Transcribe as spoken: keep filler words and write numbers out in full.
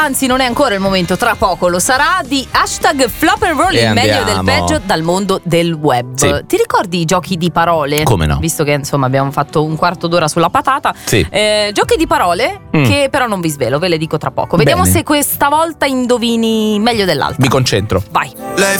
anzi non è ancora il momento, tra poco lo sarà, di hashtag Flop and Roll, E il meglio andiamo. del peggio dal mondo del web. Sì. Ti ricordi i giochi di parole? Come no? Visto che insomma abbiamo fatto un quarto d'ora sulla patata. Sì. Eh, giochi di parole Mm. che però non vi svelo, ve le dico tra poco. Vediamo Bene. se questa volta indovini meglio dell'altra. Mi concentro. Vai. Lei